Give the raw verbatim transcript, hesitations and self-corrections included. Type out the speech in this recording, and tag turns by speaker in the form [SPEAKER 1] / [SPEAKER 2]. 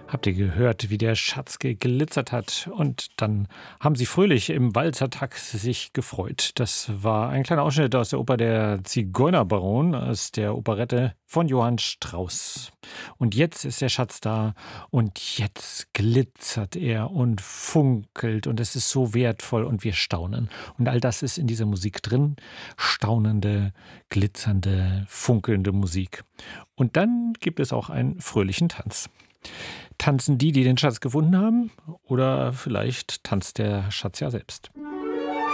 [SPEAKER 1] Habt ihr gehört, wie der Schatz geglitzert hat? Und dann haben sie fröhlich im Walzertakt sich gefreut. Das war ein kleiner Ausschnitt aus der Oper Der Zigeunerbaron, aus der Operette von Johann Strauss. Und jetzt ist der Schatz da und jetzt glitzert er und funkelt und es ist so wertvoll und wir staunen. Und all das ist in dieser Musik drin. Staunende, glitzernde, funkelnde Musik. Und dann gibt es auch einen fröhlichen Tanz. Tanzen die, die den Schatz gefunden haben? Oder vielleicht tanzt der Schatz ja selbst?